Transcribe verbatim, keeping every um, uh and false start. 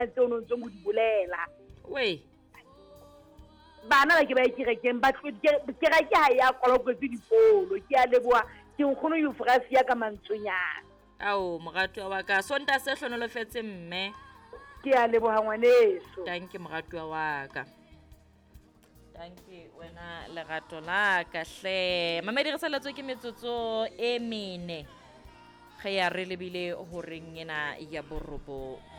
tse o no ntse mo di bolela we bana ba ke ba ke rekeng ba ke ra ke ha ya kolokotse dipolo ke a leboa ke nkgono Euphorasia ka mantsonyana ao mogatwa wa ka sonta se hlonolofetse mme ke a leboha ngwaneso danke mogatwa wa ka danke wena lerato la ka hle mamedi re saletswe ke metsotso e mene ge ya re lebile ho reng ena ya borobo